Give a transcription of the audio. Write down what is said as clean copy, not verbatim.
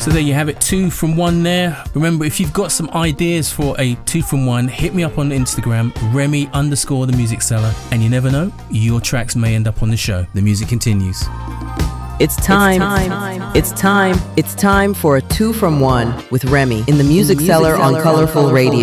So there you have it, 2 from 1 there. Remember, if you've got some ideas for a 2 from 1, hit me up on Instagram, Remy_the Music Seller, and you never know, your tracks may end up on the show. The music continues. It's time for a 2 from 1 with Remy in the Music Seller on Colorful Radio.